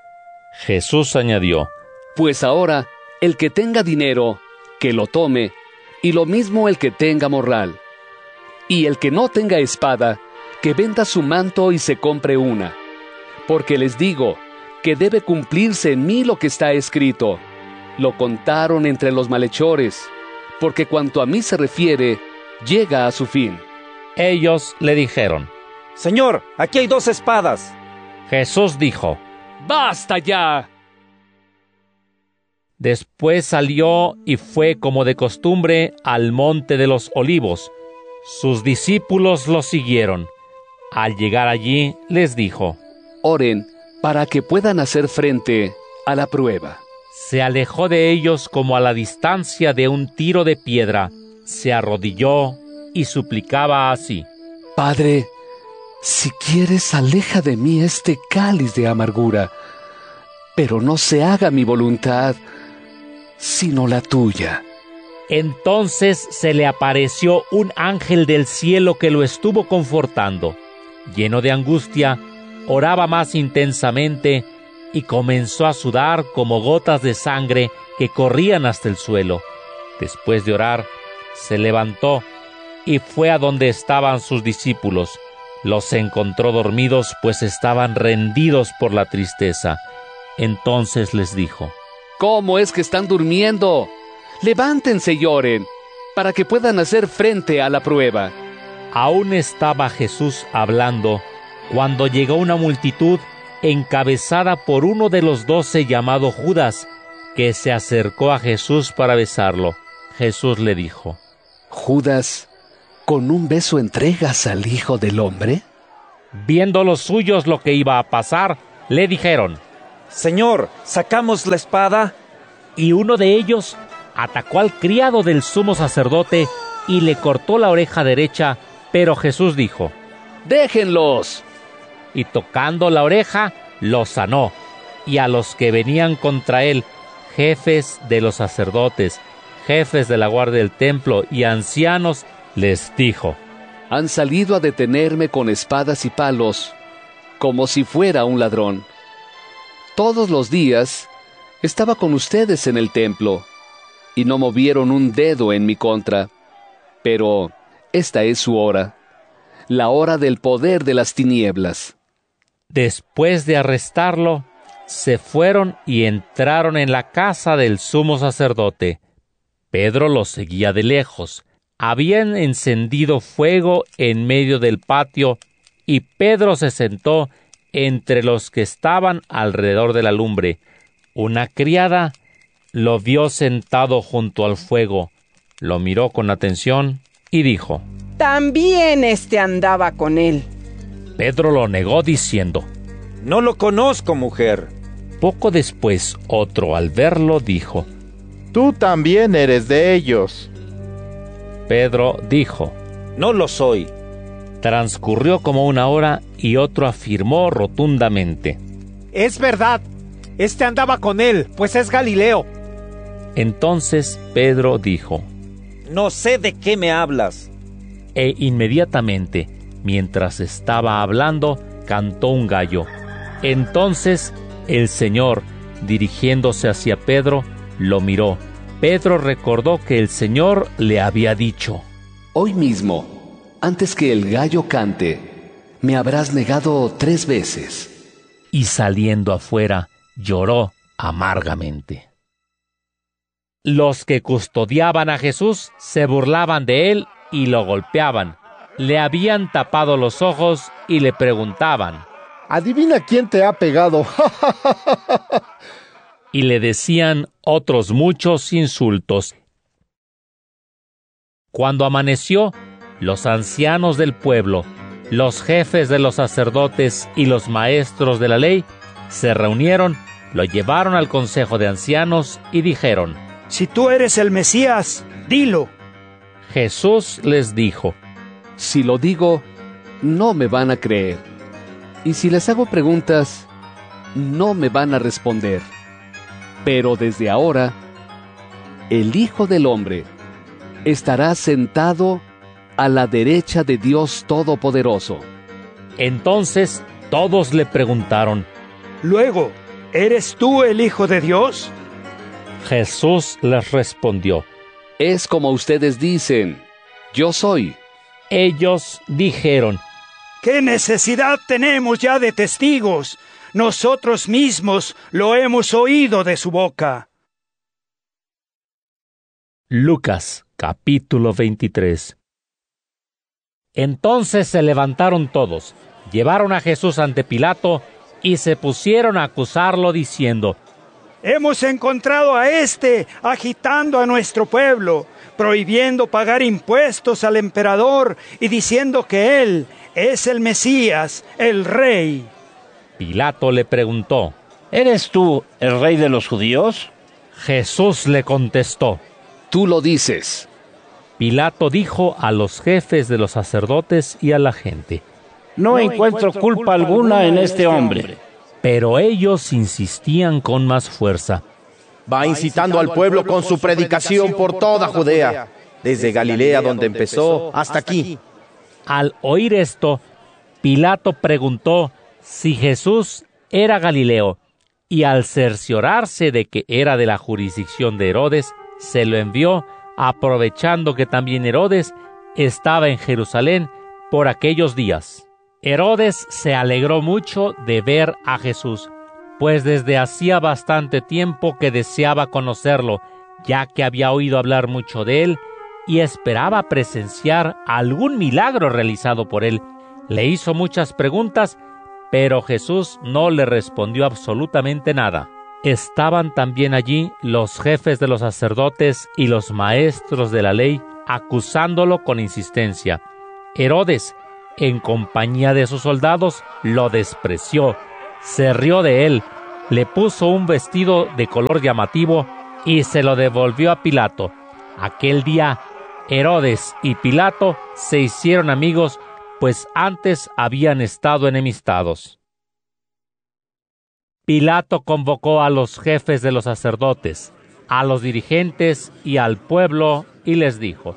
Jesús añadió: Pues ahora, el que tenga dinero, que lo tome, y lo mismo el que tenga morral. Y el que no tenga espada, que venda su manto y se compre una. Porque les digo que debe cumplirse en mí lo que está escrito. Lo contaron entre los malhechores, porque cuanto a mí se refiere, llega a su fin. Ellos le dijeron: Señor, aquí hay dos espadas. Jesús dijo: ¡Basta ya! Después salió y fue como de costumbre al monte de los Olivos. Sus discípulos lo siguieron. Al llegar allí les dijo: Oren para que puedan hacer frente a la prueba. Se alejó de ellos como a la distancia de un tiro de piedra, se arrodilló y suplicaba así: Padre, si quieres, aleja de mí este cáliz de amargura, pero no se haga mi voluntad, sino la tuya. Entonces se le apareció un ángel del cielo que lo estuvo confortando. Lleno de angustia, oraba más intensamente y comenzó a sudar como gotas de sangre que corrían hasta el suelo. Después de orar, se levantó y fue a donde estaban sus discípulos. Los encontró dormidos, pues estaban rendidos por la tristeza. Entonces les dijo: ¿Cómo es que están durmiendo? Levántense y oren, para que puedan hacer frente a la prueba. Aún estaba Jesús hablando, cuando llegó una multitud encabezada por uno de los doce llamado Judas, que se acercó a Jesús para besarlo. Jesús le dijo: Judas, ¿Con un beso entregas al Hijo del Hombre? Viendo los suyos lo que iba a pasar, le dijeron: Señor, ¿sacamos la espada? Y uno de ellos atacó al criado del sumo sacerdote y le cortó la oreja derecha, pero Jesús dijo: ¡Déjenlos! Y tocando la oreja, lo sanó. Y a los que venían contra él, jefes de los sacerdotes, jefes de la guardia del templo y ancianos, les dijo: Han salido a detenerme con espadas y palos, como si fuera un ladrón. Todos los días estaba con ustedes en el templo, y no movieron un dedo en mi contra. Pero esta es su hora, la hora del poder de las tinieblas. Después de arrestarlo, se fueron y entraron en la casa del sumo sacerdote. Pedro los seguía de lejos. Habían encendido fuego en medio del patio, y Pedro se sentó entre los que estaban alrededor de la lumbre. Una criada lo vio sentado junto al fuego, lo miró con atención y dijo: También éste andaba con él. Pedro lo negó diciendo: No lo conozco, mujer. Poco después, otro al verlo dijo: Tú también eres de ellos. Pedro dijo: No lo soy. Transcurrió como una hora y otro afirmó rotundamente: Es verdad, este andaba con él, pues es Galileo. Entonces Pedro dijo: No sé de qué me hablas. E inmediatamente, mientras estaba hablando, cantó un gallo. Entonces el Señor, dirigiéndose hacia Pedro, lo miró. Pedro recordó que el Señor le había dicho: Hoy mismo, antes que el gallo cante, me habrás negado tres veces. Y saliendo afuera, lloró amargamente. Los que custodiaban a Jesús se burlaban de él y lo golpeaban. Le habían tapado los ojos y le preguntaban: Adivina quién te ha pegado. Y le decían otros muchos insultos. Cuando amaneció, los ancianos del pueblo, los jefes de los sacerdotes y los maestros de la ley se reunieron, lo llevaron al consejo de ancianos y dijeron: Si tú eres el Mesías, dilo. Jesús les dijo: Si lo digo, no me van a creer. Y si les hago preguntas, no me van a responder. Pero desde ahora, el Hijo del Hombre estará sentado a la derecha de Dios Todopoderoso. Entonces todos le preguntaron: Luego, ¿eres tú el Hijo de Dios? Jesús les respondió: Es como ustedes dicen, yo soy. Ellos dijeron: ¿Qué necesidad tenemos ya de testigos? Nosotros mismos lo hemos oído de su boca. Lucas, capítulo veintitrés. Entonces se levantaron todos, llevaron a Jesús ante Pilato y se pusieron a acusarlo diciendo: Hemos encontrado a éste agitando a nuestro pueblo, prohibiendo pagar impuestos al emperador y diciendo que él es el Mesías, el Rey. Pilato le preguntó: ¿Eres tú el rey de los judíos? Jesús le contestó: Tú lo dices. Pilato dijo a los jefes de los sacerdotes y a la gente: No, no encuentro, encuentro culpa, culpa alguna en este hombre. hombre. Pero ellos insistían con más fuerza: Va incitando al pueblo con su predicación por toda Judea, desde Galilea donde empezó hasta aquí. Al oír esto, Pilato preguntó si Jesús era Galileo, y al cerciorarse de que era de la jurisdicción de Herodes, se lo envió, aprovechando que también Herodes estaba en Jerusalén por aquellos días. Herodes se alegró mucho de ver a Jesús, pues desde hacía bastante tiempo que deseaba conocerlo, ya que había oído hablar mucho de él y esperaba presenciar algún milagro realizado por él. Le hizo muchas preguntas, pero Jesús no le respondió absolutamente nada. Estaban también allí los jefes de los sacerdotes y los maestros de la ley, acusándolo con insistencia. Herodes, en compañía de sus soldados, lo despreció, se rió de él, le puso un vestido de color llamativo y se lo devolvió a Pilato. Aquel día, Herodes y Pilato se hicieron amigos, pues antes habían estado enemistados. Pilato convocó a los jefes de los sacerdotes, a los dirigentes y al pueblo, y les dijo: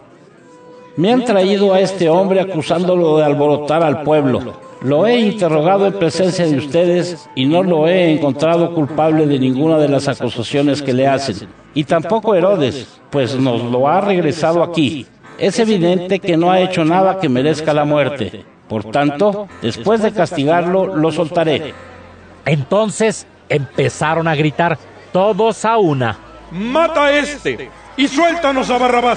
Me han traído a este hombre acusándolo de alborotar al pueblo. Lo he interrogado en presencia de ustedes y no lo he encontrado culpable de ninguna de las acusaciones que le hacen. Y tampoco Herodes, pues nos lo ha regresado aquí. Es evidente que no ha hecho nada que merezca la muerte. Por tanto, después de castigarlo, lo soltaré. Entonces empezaron a gritar todos a una: ¡Mata a este y suéltanos a Barrabás!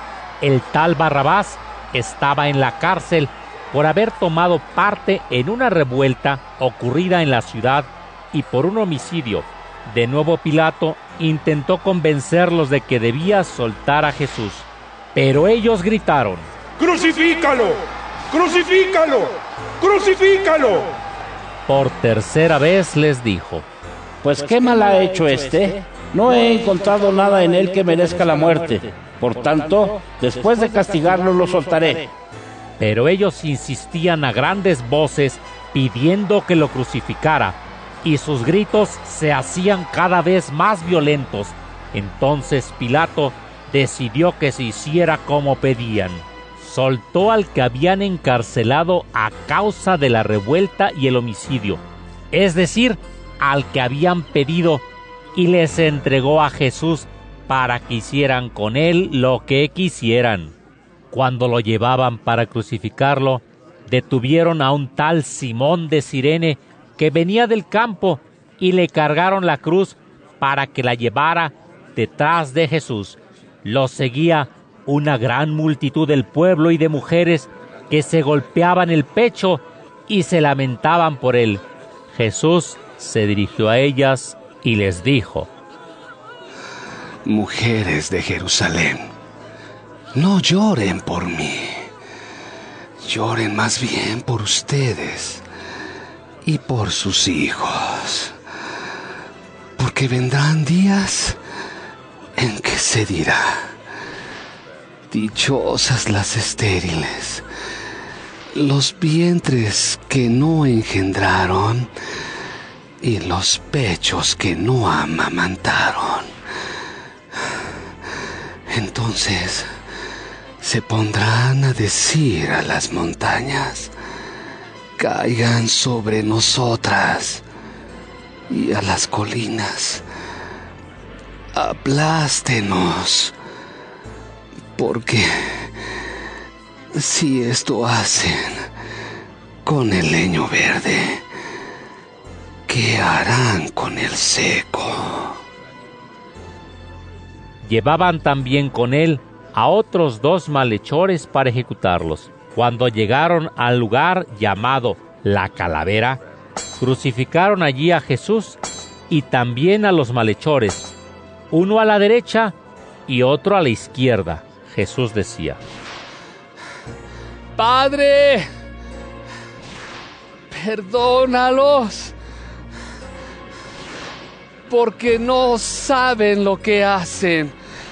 El tal Barrabás estaba en la cárcel por haber tomado parte en una revuelta ocurrida en la ciudad y por un homicidio. De nuevo Pilato intentó convencerlos de que debía soltar a Jesús, pero ellos gritaron: ¡Crucifícalo! ¡Crucifícalo! ¡Crucifícalo! Por tercera vez les dijo: Pues qué mal ha hecho este. No he encontrado nada en él que merezca la muerte. Por tanto, después de castigarlo, lo soltaré. Pero ellos insistían a grandes voces pidiendo que lo crucificara, y sus gritos se hacían cada vez más violentos. Entonces Pilato decidió que se hiciera como pedían. Soltó al que habían encarcelado a causa de la revuelta y el homicidio, es decir, al que habían pedido, y les entregó a Jesús para que hicieran con él lo que quisieran. Cuando lo llevaban para crucificarlo, detuvieron a un tal Simón de Cirene que venía del campo y le cargaron la cruz para que la llevara detrás de Jesús. Lo seguía una gran multitud del pueblo y de mujeres que se golpeaban el pecho y se lamentaban por él. Jesús se dirigió a ellas y les dijo: Mujeres de Jerusalén, no lloren por mí, lloren más bien por ustedes y por sus hijos, porque vendrán días en que se dirá: dichosas las estériles, los vientres que no engendraron y los pechos que no amamantaron. Entonces se pondrán a decir a las montañas: caigan sobre nosotras, y a las colinas: aplástenos. Porque si esto hacen con el leño verde, ¿qué harán con el seco? Llevaban también con él a otros dos malhechores para ejecutarlos. Cuando llegaron al lugar llamado La Calavera, crucificaron allí a Jesús y también a los malhechores, uno a la derecha y otro a la izquierda. Jesús decía: Padre, perdónalos, porque no saben lo que hacen.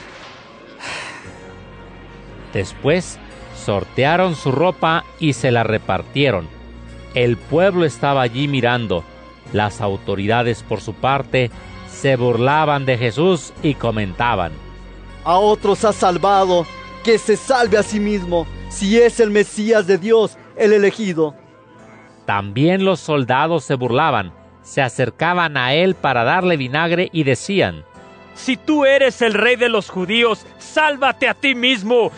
Después sortearon su ropa y se la repartieron. El pueblo estaba allí mirando. Las autoridades, por su parte, se burlaban de Jesús y comentaban: A otros ha salvado, que se salve a sí mismo, si es el Mesías de Dios, el elegido. También los soldados se burlaban, se acercaban a él para darle vinagre y decían: Si tú eres el rey de los judíos, sálvate a ti mismo.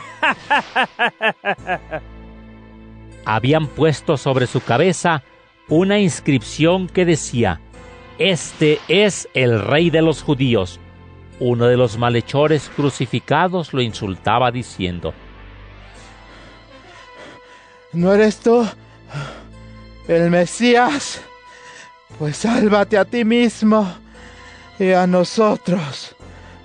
Habían puesto sobre su cabeza una inscripción que decía: Este es el rey de los judíos. Uno de los malhechores crucificados lo insultaba diciendo: ¿No eres tú el Mesías? Pues sálvate a ti mismo y a nosotros.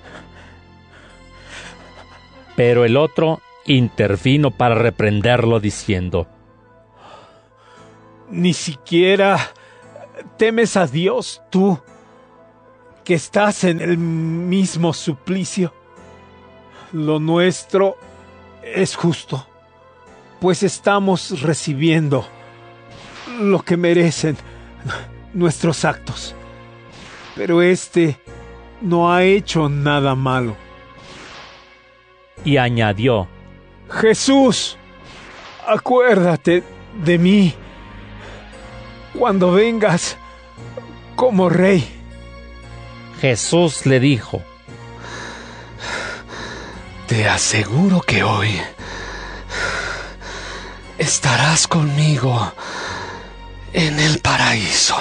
Pero el otro intervino para reprenderlo diciendo: Ni siquiera temes a Dios tú, que estás en el mismo suplicio. Lo nuestro es justo, pues estamos recibiendo lo que merecen nuestros actos. Pero este no ha hecho nada malo. Y añadió: Jesús, acuérdate de mí cuando vengas como rey. Jesús le dijo: Te aseguro que hoy estarás conmigo en el paraíso.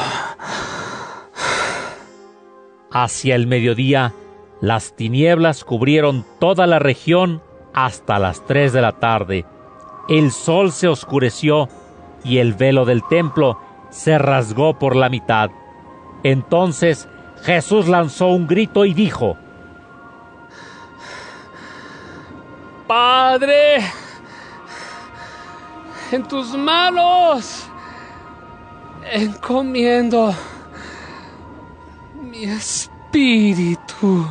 Hacia el mediodía, las tinieblas cubrieron toda la región hasta las tres de la tarde. El sol se oscureció y el velo del templo se rasgó por la mitad. Entonces Jesús lanzó un grito y dijo: Padre, en tus manos encomiendo mi espíritu.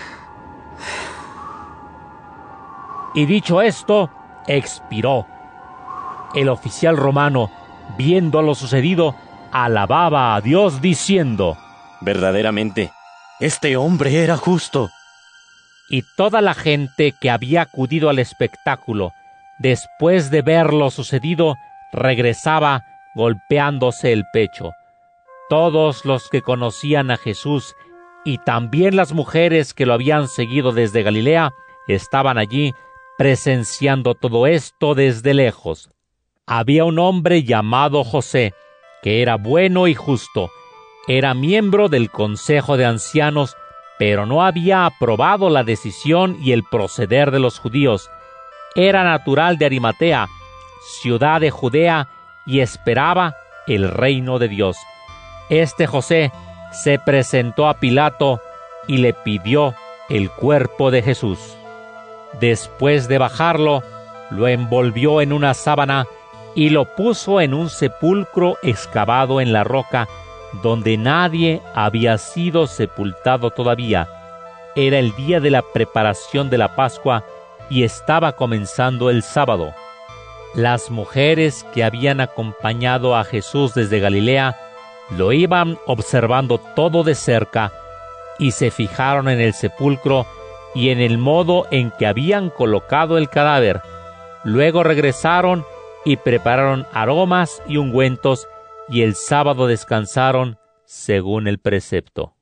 Y dicho esto, expiró. El oficial romano, viendo lo sucedido, alababa a Dios diciendo: Verdaderamente, este hombre era justo. Y toda la gente que había acudido al espectáculo, después de ver lo sucedido, regresaba golpeándose el pecho. Todos los que conocían a Jesús y también las mujeres que lo habían seguido desde Galilea estaban allí presenciando todo esto desde lejos. Había un hombre llamado José, que era bueno y justo. Era miembro del Consejo de Ancianos, pero no había aprobado la decisión y el proceder de los judíos. Era natural de Arimatea, ciudad de Judea, y esperaba el reino de Dios. Este José se presentó a Pilato y le pidió el cuerpo de Jesús. Después de bajarlo, lo envolvió en una sábana y lo puso en un sepulcro excavado en la roca, donde nadie había sido sepultado todavía. Era el día de la preparación de la Pascua y estaba comenzando el sábado. Las mujeres que habían acompañado a Jesús desde Galilea lo iban observando todo de cerca y se fijaron en el sepulcro y en el modo en que habían colocado el cadáver. Luego regresaron y prepararon aromas y ungüentos, y el sábado descansaron según el precepto.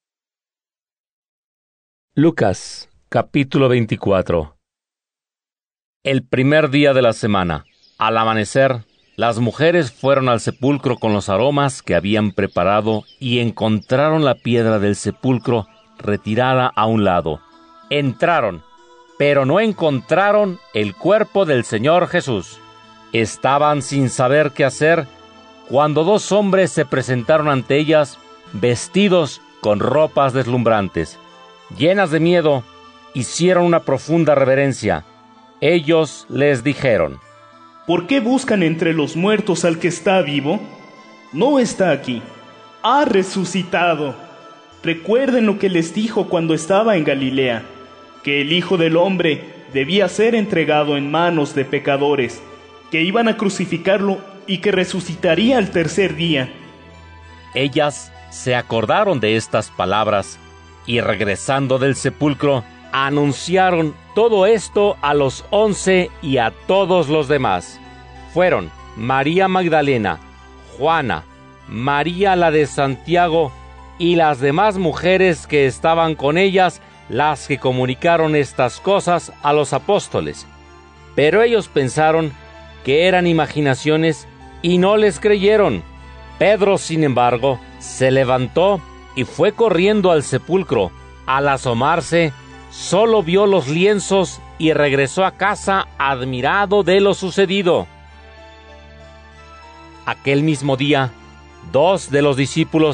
Lucas, capítulo veinticuatro. El primer día de la semana, al amanecer, las mujeres fueron al sepulcro con los aromas que habían preparado y encontraron la piedra del sepulcro retirada a un lado. Entraron, pero no encontraron el cuerpo del Señor Jesús. Estaban sin saber qué hacer cuando dos hombres se presentaron ante ellas, vestidos con ropas deslumbrantes. Llenas de miedo, hicieron una profunda reverencia. Ellos les dijeron: ¿Por qué buscan entre los muertos al que está vivo? No está aquí, ha resucitado. Recuerden lo que les dijo cuando estaba en Galilea, que el Hijo del Hombre debía ser entregado en manos de pecadores, que iban a crucificarlo y que resucitaría al tercer día. Ellas se acordaron de estas palabras y, regresando del sepulcro, anunciaron todo esto a los once y a todos los demás. Fueron María Magdalena, Juana, María la de Santiago y las demás mujeres que estaban con ellas, las que comunicaron estas cosas a los apóstoles. Pero ellos pensaron que eran imaginaciones y no les creyeron. Pedro, sin embargo, se levantó y fue corriendo al sepulcro. Al asomarse, solo vio los lienzos y regresó a casa admirado de lo sucedido. Aquel mismo día, dos de los discípulos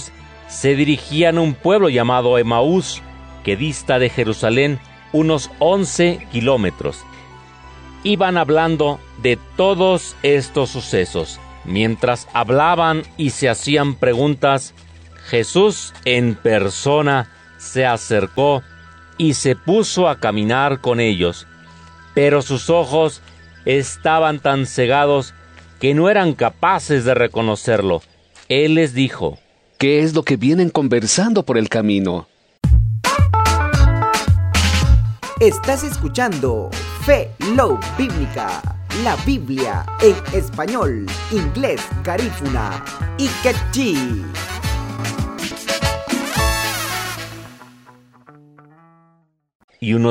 se dirigían a un pueblo llamado Emaús, que dista de Jerusalén unos once kilómetros. Iban hablando de todos estos sucesos. Mientras hablaban y se hacían preguntas, Jesús en persona se acercó y se puso a caminar con ellos, pero sus ojos estaban tan cegados que no eran capaces de reconocerlo. Él les dijo: ¿qué es lo que vienen conversando por el camino? Estás escuchando Fe Love Bíblica, la Biblia en español, inglés, garífuna y quechí. Y uno